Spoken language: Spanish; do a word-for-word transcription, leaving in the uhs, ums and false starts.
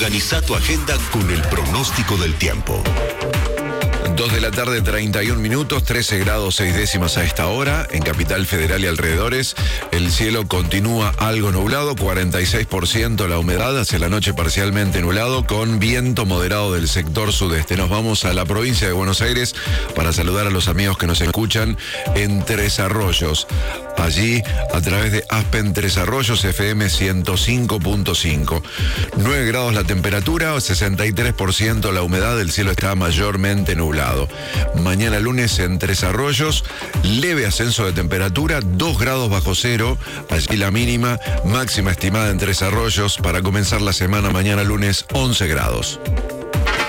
Organiza tu agenda con el pronóstico del tiempo. Dos de la tarde, treinta y un minutos, trece grados seis décimas a esta hora. En Capital Federal y alrededores, el cielo continúa algo nublado, cuarenta y seis por ciento la humedad, hacia la noche parcialmente nublado, con viento moderado del sector sudeste. Nos vamos a la provincia de Buenos Aires para saludar a los amigos que nos escuchan en Tres Arroyos. Allí, a través de Aspen Tres Arroyos, F M ciento cinco punto cinco. nueve grados la temperatura, sesenta y tres por ciento la humedad, el cielo está mayormente nublado. Mañana lunes en Tres Arroyos, leve ascenso de temperatura, dos grados bajo cero, allí la mínima, máxima estimada en Tres Arroyos para comenzar la semana mañana lunes, once grados.